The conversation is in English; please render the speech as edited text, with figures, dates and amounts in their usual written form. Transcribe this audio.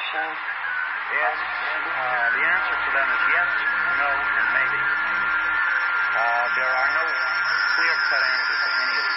questions? Yes. The answer to them is yes, no, and maybe. There are no clear-cut answers to any of